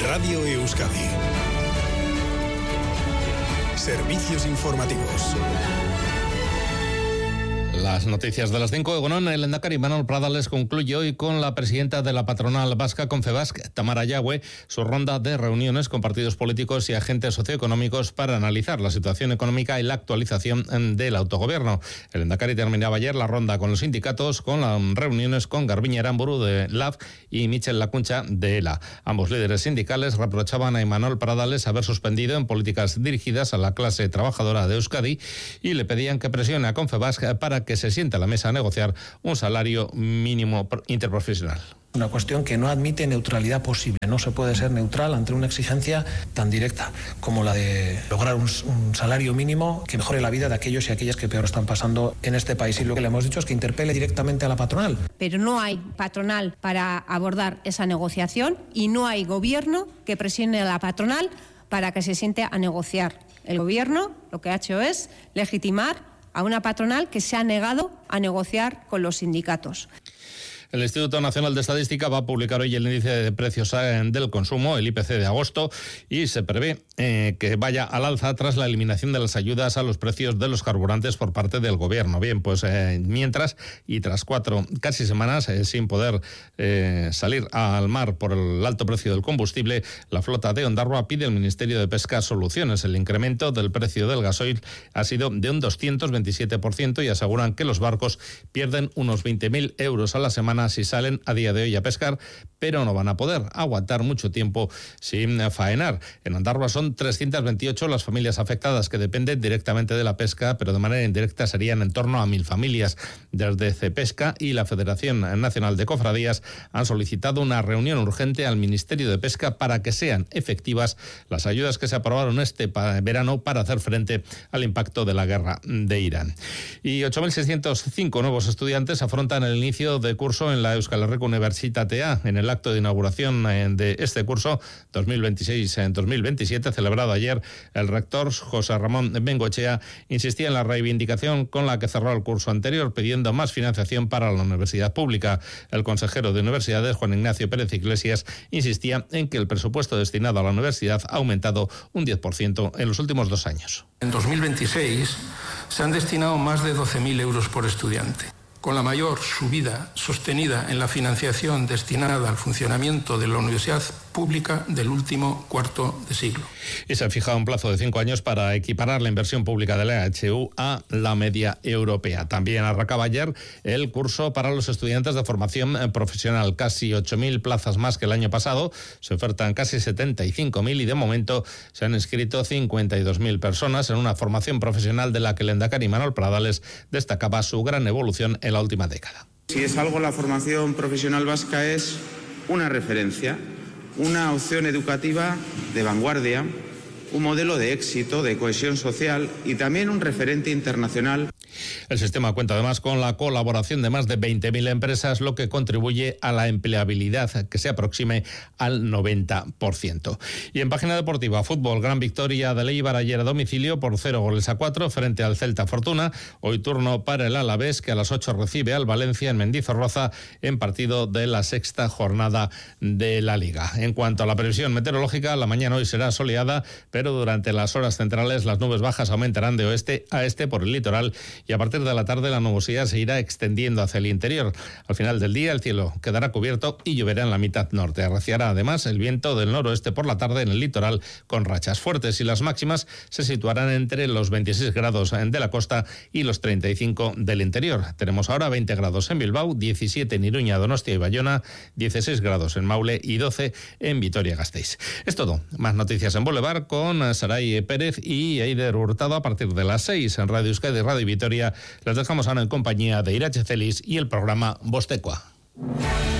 Radio Euskadi. Servicios informativos. Las noticias de las 5. Egunon, el lehendakari Imanol Pradales concluye hoy con la presidenta de la patronal vasca Confebask, Tamara Yagüe, su ronda de reuniones con partidos políticos y agentes socioeconómicos para analizar la situación económica y la actualización del autogobierno. El lehendakari terminaba ayer la ronda con los sindicatos, con las reuniones con Garbiñe Aramburu de LAB y Michel Lacuncha de ELA. Ambos líderes sindicales reprochaban a Imanol Pradales haber suspendido en políticas dirigidas a la clase trabajadora de Euskadi y le pedían que presione a Confebask para que se siente a la mesa a negociar un salario mínimo interprofesional. Una cuestión que no admite neutralidad posible. No se puede ser neutral ante una exigencia tan directa como la de lograr un salario mínimo que mejore la vida de aquellos y aquellas que peor están pasando en este país. Y lo que le hemos dicho es que interpele directamente a la patronal. Pero no hay patronal para abordar esa negociación y no hay gobierno que presione a la patronal para que se siente a negociar. El gobierno lo que ha hecho es legitimar a una patronal que se ha negado a negociar con los sindicatos. El Instituto Nacional de Estadística va a publicar hoy el índice de precios del consumo, el IPC de agosto, y se prevé que vaya al alza tras la eliminación de las ayudas a los precios de los carburantes por parte del gobierno. Bien, pues mientras y tras casi semanas sin poder salir al mar por el alto precio del combustible, la flota de Ondarroa pide al Ministerio de Pesca soluciones. El incremento del precio del gasoil ha sido de un 227% y aseguran que los barcos pierden unos 20.000 euros a la semana si salen a día de hoy a pescar, pero no van a poder aguantar mucho tiempo sin faenar. En Ondarroa son 328 las familias afectadas que dependen directamente de la pesca, pero de manera indirecta serían en torno a 1.000 familias. Desde Cepesca y la Federación Nacional de Cofradías han solicitado una reunión urgente al Ministerio de Pesca para que sean efectivas las ayudas que se aprobaron este verano para hacer frente al impacto de la guerra de Irán. Y 8.605 nuevos estudiantes afrontan el inicio de curso en la Euskal Herriko Unibertsitatea. En el acto de inauguración de este curso 2026-2027 celebrado ayer, el rector José Ramón Bengoechea insistía en la reivindicación con la que cerró el curso anterior, pidiendo más financiación para la universidad pública. El consejero de Universidades, Juan Ignacio Pérez Iglesias, insistía en que el presupuesto destinado a la universidad ha aumentado un 10% en los últimos 2 años. En 2026 se han destinado más de 12.000 euros por estudiante, con la mayor subida sostenida en la financiación destinada al funcionamiento de la universidad pública del último cuarto de siglo. Y se ha fijado un plazo de 5 años para equiparar la inversión pública de la EHU a la media europea. También arrancaba ayer el curso para los estudiantes de formación profesional. Casi 8.000 plazas más que el año pasado. Se ofertan casi 75.000 y de momento se han inscrito 52.000 personas en una formación profesional de la que el lehendakari Imanol Pradales destacaba su gran evolución en la última década. Si es algo, la formación profesional vasca es una referencia, una opción educativa de vanguardia, un modelo de éxito, de cohesión social y también un referente internacional. El sistema cuenta además con la colaboración de más de 20.000 empresas, lo que contribuye a la empleabilidad que se aproxime al 90%. Y en página deportiva, fútbol, gran victoria del Eibar ayer a domicilio por 0-4 frente al Celta Fortuna. Hoy turno para el Alavés, que a las 8 recibe al Valencia en Mendizorroza en partido de la 6ª jornada de la Liga. En cuanto a la previsión meteorológica, la mañana hoy será soleada, pero durante las horas centrales las nubes bajas aumentarán de oeste a este por el litoral y a partir de la tarde la nubosidad se irá extendiendo hacia el interior. Al final del día el cielo quedará cubierto y lloverá en la mitad norte. Arreciará además el viento del noroeste por la tarde en el litoral con rachas fuertes y las máximas se situarán entre los 26 grados de la costa y los 35 del interior. Tenemos ahora 20 grados en Bilbao, 17 en Iruña, Donostia y Bayona, 16 grados en Maule y 12 en Vitoria-Gasteiz. Es todo. Más noticias en Boulevard con Saray Pérez y Eider Hurtado a partir de las 6 en Radio Euskadi y Radio Vitoria. Les dejamos ahora en compañía de Irache Celis y el programa Bostekoa.